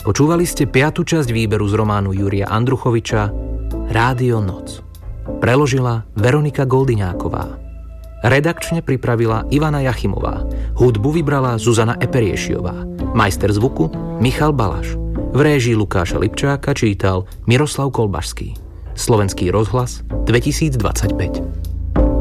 Počúvali ste 5. časť výberu z románu Júria Andruchoviča Rádio Noc. Preložila Veronika Goldiňáková. Redakčne pripravila Ivana Jachimová. Hudbu vybrala Zuzana Eperiešiová. Majster zvuku Michal Balaš. V réžii Lukáša Lipčáka čítal Miroslav Kolbašský. Slovenský rozhlas 2025.